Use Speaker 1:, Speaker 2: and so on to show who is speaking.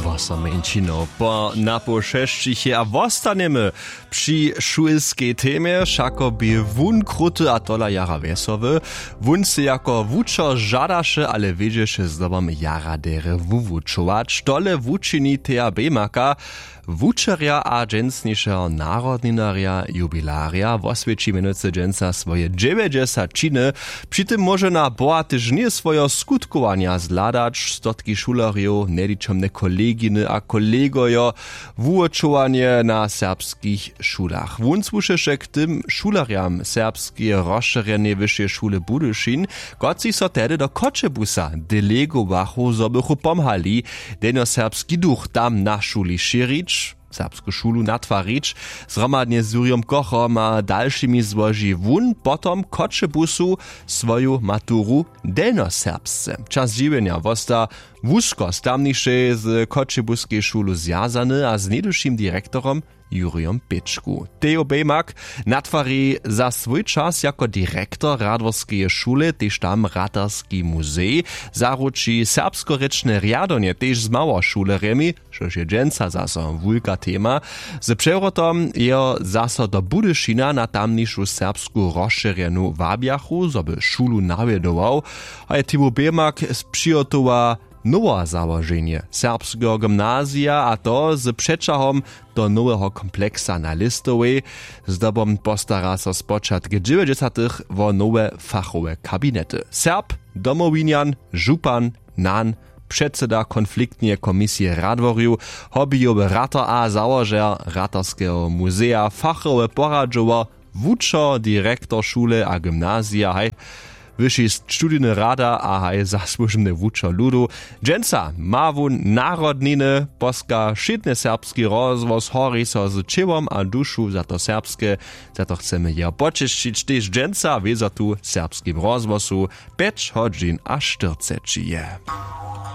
Speaker 1: Menšino po napošešćiche a vostaneme przy šulskej temie, šako by wun kruty a tola jara wesowy, wun se jako wučer žadaše, ale wiedzieše zdobom jara dere wuwučować, tole wučini Thea Bemaka, wučerja a dżensnišeho narodninarja jubilaria wosvědčí minuce dżensa swoje 90 činy, przy tym może na boate żnie swoje skutkowania zladać stotki šulerjów, neličomne koleginy a kolegojo, wuočovanie na serbskich šulach. Wun słušeše k tym šulerjam serbskie rozširenie wyższej szule Budyšin, koci so tedy do Kočebusa delegowachu, zobychu pomhali, denjo serbski duch tam na szuli širić, serbsku šulu natvarić, zhromadnie z Juriom Kochom a dalszymi złoži wun potom Kočebusu swoju maturu delnoserbsce. Czas dziwienia wosta wusko z tamniejszej z Kočebuskiej szulu zjazany a z nieduszym dyrektorom Juriom Pičku. Theo Bemak natwari za swój czas jako dyrektor Radworskiej szule, tež tam Ratarski muzej, zaruči serbskorečne riadonje tež z małošuleremi, šož je dženca zaso wulka tema, z přewrotom je zaso do Budyšina na tamnišu serbsku rozširjenu wabjachu, zoby šulu nawiedował, a je Theo Bemak przygotowa nowe założenie serbskiego gimnazja, a to z przeczahom do nowego kompleksa na Listowej, z dobom postara so z początku 90. wo nowe fachowe kabinety. Serb, domowinian, župan, nan, předseda konfliktnie komisji Radworju, hobbyjowy ratar a założer Ratarskiego muzeja, fachowe poradžowa, wučer, direktor szule a gimnazja, wyższy studijny rada a haj zasłużny wučer ludu. Dżęca ma wun narodniny, poska šitny serbski rozwoz hori so z čivom a dušu za to serbskie, za to chcemy je počiščić, tež dżęca weza tu serbskim rozwozu 5 hodźin a 40 je.